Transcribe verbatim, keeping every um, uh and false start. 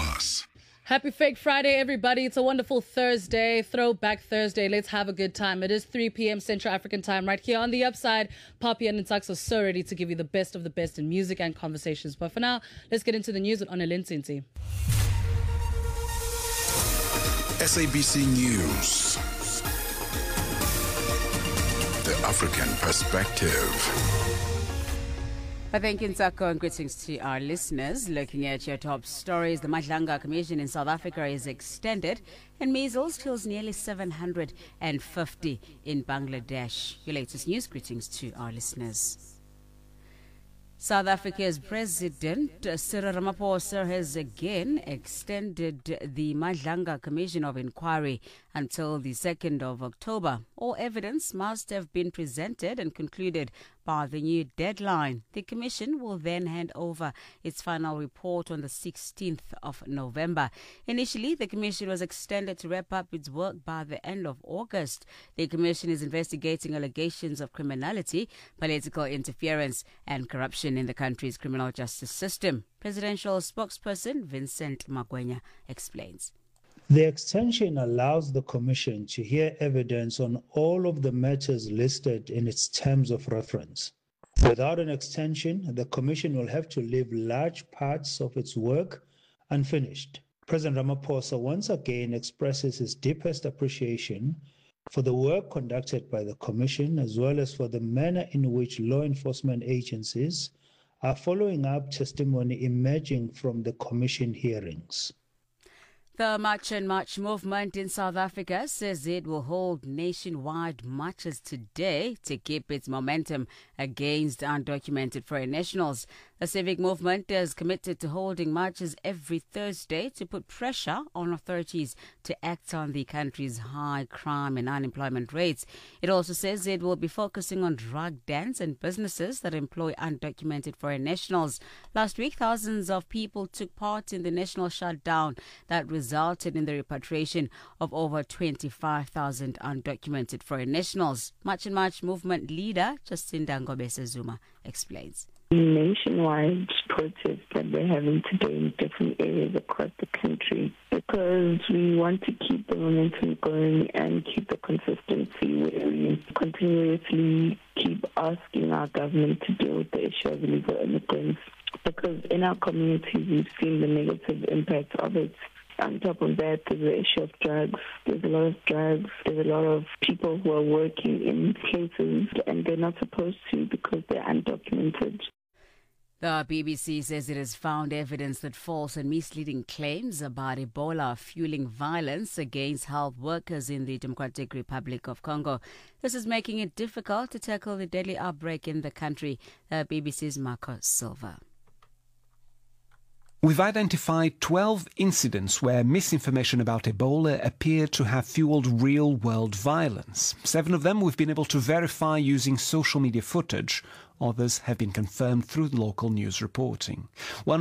Plus. Happy Fake Friday, everybody. It's a wonderful Thursday, Throwback Thursday. Let's have a good time. It is three p.m. Central African time right here on The Upside. Poppy and Ntax are so ready to give you the best of the best in music and conversations. But for now, let's get into the news with Onelin Sinti. S A B C News. The African Perspective. Thank you, Nsako, and greetings to our listeners. Looking at your top stories, the Madlanga Commission in South Africa is extended, and measles kills nearly seven hundred fifty in Bangladesh. Your latest news, greetings to our listeners. South Africa's President Cyril Ramaphosa has again extended the Madlanga Commission of Inquiry until the second of October. All evidence must have been presented and concluded by the new deadline. The Commission will then hand over its final report on the sixteenth of November. Initially, the Commission was extended to wrap up its work by the end of August. The Commission is investigating allegations of criminality, political interference, and corruption in the country's criminal justice system. Presidential spokesperson Vincent Magwenya explains. The extension allows the Commission to hear evidence on all of the matters listed in its terms of reference. Without an extension, the Commission will have to leave large parts of its work unfinished. President Ramaphosa once again expresses his deepest appreciation for the work conducted by the Commission, as well as for the manner in which law enforcement agencies are following up testimony emerging from the Commission hearings. The March and March movement in South Africa says it will hold nationwide marches today to keep its momentum against undocumented foreign nationals. The civic movement is committed to holding marches every Thursday to put pressure on authorities to act on the country's high crime and unemployment rates. It also says it will be focusing on drug dens and businesses that employ undocumented foreign nationals. Last week, thousands of people took part in the national shutdown that resulted in the repatriation of over twenty-five thousand undocumented foreign nationals. March and March movement leader Jacinda Ngobese Zuma explains. Nationwide protests that we're having today in different areas across the country because we want to keep the momentum going and keep the consistency where we continuously keep asking our government to deal with the issue of illegal immigrants, because in our communities we've seen the negative impact of it. On top of that, there's the issue of drugs. There's a lot of drugs. There's a lot of people who are working in places and they're not supposed to because they're undocumented. The B B C says it has found evidence that false and misleading claims about Ebola are fueling violence against health workers in the Democratic Republic of Congo. This is making it difficult to tackle the deadly outbreak in the country. The B B C's Marco Silva. We've identified twelve incidents where misinformation about Ebola appeared to have fueled real-world violence. Seven of them we've been able to verify using social media footage. Others have been confirmed through local news reporting. One